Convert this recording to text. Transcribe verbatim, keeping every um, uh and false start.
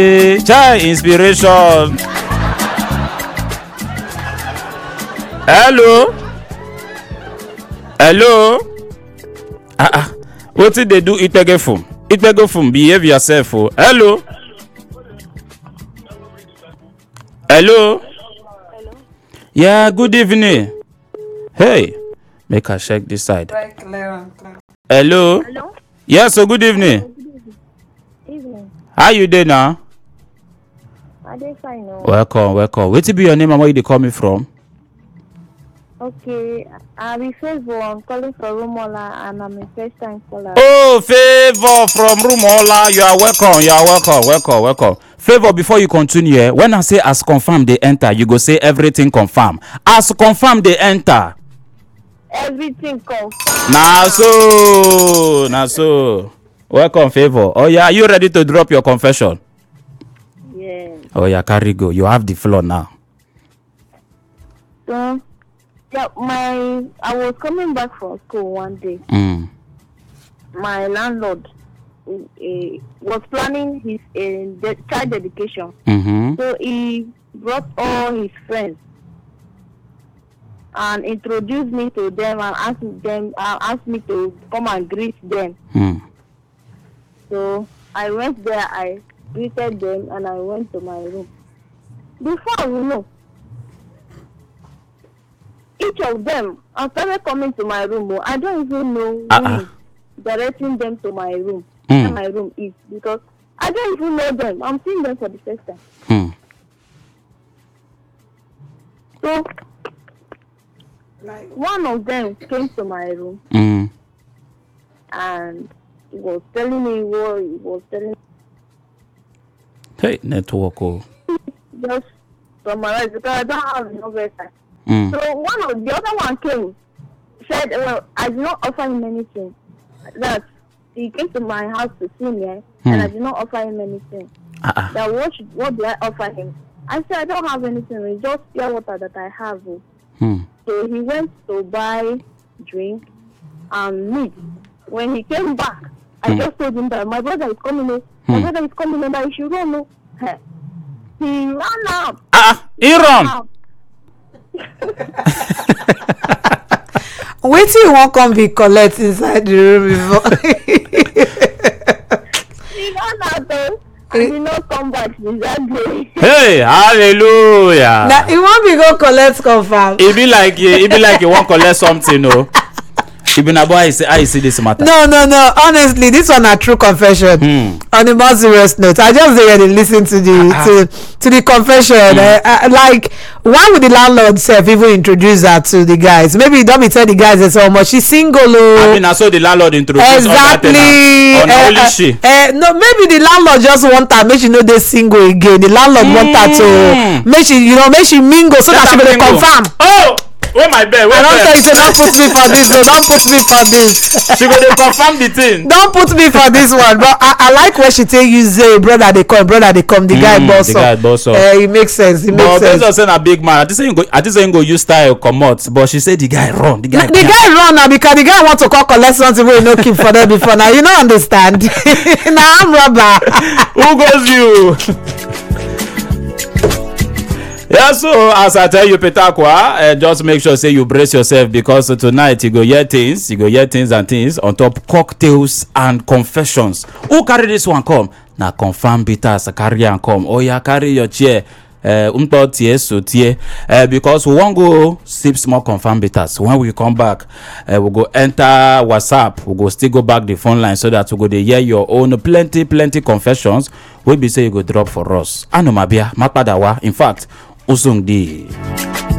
Chai inspiration. Hello. Hello. Ah ah. What did they do? Itpege fum. Itpege fum. Behave yourself. Oh. Hello. Hello. Hello. Yeah. Good evening. Hey. Make her check this side. Right, clear, clear. Hello. Hello. Yeah. So good evening. Evening. How you doing now? I dey fine. Oh. Welcome. Welcome. What be your name and where you dey call me from? Okay. I be Favor. I'm calling from Rumola and I'm a first time caller. Oh, Favor from Rumola. You are welcome. You are welcome. Welcome. Welcome. Favor, before you continue, when I say as confirmed they enter, you go say everything confirm. As confirmed they enter. Everything confirmed. Nah so. Nah so. Welcome, Favor. Oh yeah, are you ready to drop your confession? Yeah. Oh yeah, carry go. You have the floor now. So, yeah, my I was coming back from school one day. Mm. My landlord uh, was planning his uh, de- child dedication. Mm-hmm. So he brought all his friends and introduced me to them and asked them uh, asked me to come and greet them. Mm. So I went there, I greeted them, and I went to my room. Before you know, each of them, I started coming to my room. I don't even know who Uh-uh. is directing them to my room. Mm. Where my room is because I don't even know them. I'm seeing them for the first time. Mm. So Like, one of them came to my room Mm. and he was telling me what he was telling. Hey, network. Oh. Just summarize because I don't have enough time. Mm. So one of the other one came, said, "Well, I did not offer him anything. That he came to my house to see me, eh, Hmm. and I did not offer him anything. Uh-uh. That what should, what do I offer him? I said I don't have anything. It's just pure water that I have. Oh." Mm. So he went to buy drink and meat. When he came back, I Hmm. just told him that my brother is coming. Oh. My Hmm. brother is coming, and that he should run. Oh. Eh. He ran out. Ah, he run. out. wait till you won't come be collect inside the room before. He ran out though. And did not come back since that day. Hey, hallelujah. Now, you won't be go collect confirm. It be like it be like you want to collect something, no? Even a boy say, I see this matter. No, no, no. Honestly, this one a true confession. Hmm. On a more serious note, I just dey to listen to the Uh-uh. to to the confession. Hmm. Uh, uh, like, why would the landlord self even introduce her to the guys? Maybe don't be tell the guys that so much she's single. I Oh. mean, I saw the landlord introduce Exactly. On Uh, only uh, she. uh, no, maybe the landlord just want her make she know they single again. The landlord want her to Mm. make she, you know, make she mingle so that she go dey confirm. Oh, where my bed? Where I don't tell bed? you say don't put me for this. No, don't put me for this. She go dey confirm the thing. Don't put me for this one. But I, I like when she tell you say brother they come, brother they come. The guy Mm, boss the up. guy boss up. Uh, it makes sense. It But makes based sense. on saying a big man, I just say you go. I just say you go use style comot. But she said the guy run. The guy. The guy run now because the guy want to call collect something wey no keep for them before. Now you don't understand. Now I'm rubber. Who goes you? Yeah, so as I tell you, Petakwa, uh, just make sure say you brace yourself because uh, tonight you go hear things, you go hear things and things on top cocktails and confessions. Who carry this one come? Now confirm bitters carry and come. Oh yeah, carry your chair. Uh, umpo tie so tie. Uh, because we won't go sip small confirm bitters. When we come back, uh, we go enter WhatsApp. We go still go back the phone line so that we go dey hear your own plenty plenty confessions. We be say you go drop for us. Ano mabia, mapadawa. In fact. Usung di.